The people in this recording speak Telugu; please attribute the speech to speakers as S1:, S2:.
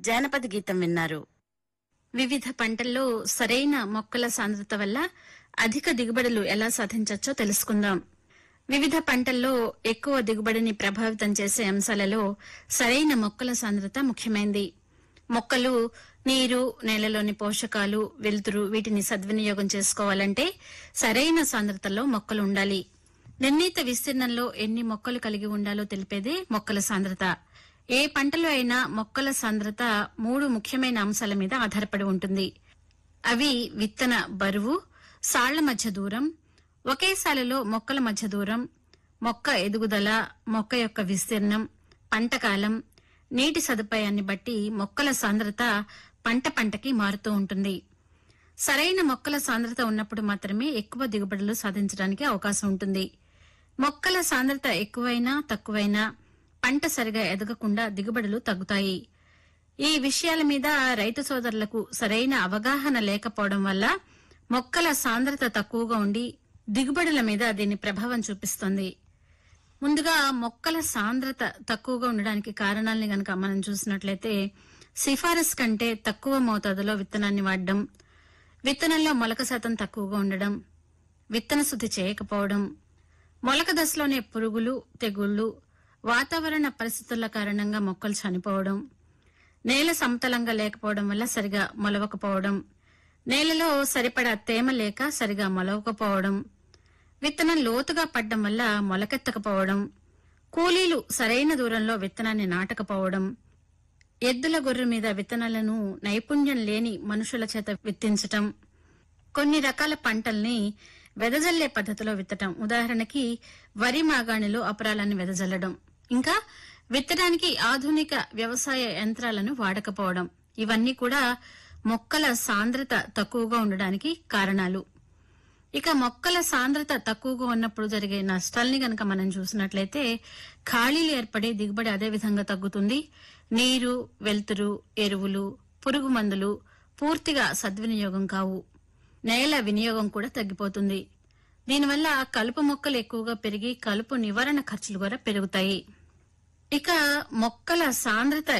S1: జానపద గీతం విన్నారు.
S2: వివిధ పంటల్లో సరైన మొక్కల సాంద్రత వల్ల అధిక దిగుబడులు ఎలా సాధించవచ్చో తెలుసుకుందాం. వివిధ పంటల్లో ఎక్కువ దిగుబడిని ప్రభావితం చేసే అంశాలలో సరైన మొక్కల సాంద్రత ముఖ్యమైంది. మొక్కలు నీరు, నేలలోని పోషకాలు, వెలుతురు వీటిని సద్వినియోగం చేసుకోవాలంటే సరైన సాంద్రతలో మొక్కలు ఉండాలి. నిర్ణీత విస్తీర్ణంలో ఎన్ని మొక్కలు కలిగి ఉండాలో తెలిపేదే మొక్కల సాంద్రత. ఏ పంటలో అయినా మొక్కల సాంద్రత 3 ముఖ్యమైన అంశాల మీద ఆధారపడి ఉంటుంది. అవి విత్తన బరువు, సాళ్ల మధ్య దూరం, ఒకే సాలులో మొక్కల మధ్య దూరం, మొక్క ఎదుగుదల, మొక్క యొక్క విస్తీర్ణం, పంటకాలం, నీటి సదుపాయాన్ని బట్టి మొక్కల సాంద్రత పంటకి మారుతూ ఉంటుంది. సరైన మొక్కల సాంద్రత ఉన్నప్పుడు మాత్రమే ఎక్కువ దిగుబడులు సాధించడానికి అవకాశం ఉంటుంది. మొక్కల సాంద్రత ఎక్కువైనా తక్కువైనా పంట సరిగా ఎదగకుండా దిగుబడులు తగ్గుతాయి. ఈ విషయాల మీద రైతు సోదరులకు సరైన అవగాహన లేకపోవడం వల్ల మొక్కల సాంద్రత తక్కువగా ఉండి దిగుబడుల మీద దీని ప్రభావం చూపిస్తుంది. ముందుగా మొక్కల సాంద్రత తక్కువగా ఉండడానికి కారణాలని గనక మనం చూసినట్లయితే సిఫారసు కంటే తక్కువ మోతాదులో విత్తనాన్ని వాడడం, విత్తనంలో మొలక శాతం తక్కువగా ఉండడం, విత్తన శుద్ధి చేయకపోవడం, మొలక దశలోనే పురుగులు, తెగుళ్లు, వాతావరణ పరిస్థితుల కారణంగా మొక్కలు చనిపోవడం, నేల సమతలంగా లేకపోవడం వల్ల సరిగా మొలవకపోవడం, నేలలో సరిపడా తేమ లేక సరిగా మొలవకపోవడం, విత్తనం లోతుగా పడ్డం వల్ల మొలకెత్తకపోవడం, కూలీలు సరైన దూరంలో విత్తనాన్ని నాటకపోవడం, ఎద్దుల గొర్రె మీద విత్తనాలను నైపుణ్యం లేని మనుషుల చేత విత్తించటం, కొన్ని రకాల పంటల్ని వెదజల్లే పద్ధతిలో విత్తటం, ఉదాహరణకి వరి మాగాణిలో అపరాలాన్ని వెదజల్లడం, ఇంకా విత్తడానికి ఆధునిక వ్యవసాయ యంత్రాలను వాడకపోవడం, ఇవన్నీ కూడా మొక్కల సాంద్రత తక్కువగా ఉండడానికి కారణాలు. ఇక మొక్కల సాంద్రత తక్కువగా ఉన్నప్పుడు జరిగే నష్టాల్ని గనక మనం చూసినట్లయితే ఖాళీలు ఏర్పడి దిగుబడి అదే విధంగా తగ్గుతుంది. నీరు, వెలుతురు, ఎరువులు, పురుగు మందులు పూర్తిగా సద్వినియోగం కావు. నేల వినియోగం కూడా తగ్గిపోతుంది. దీనివల్ల కలుపు మొక్కలు ఎక్కువగా పెరిగి కలుపు నివారణ ఖర్చులు కూడా పెరుగుతాయి. ఇక మొక్కల సాంద్రత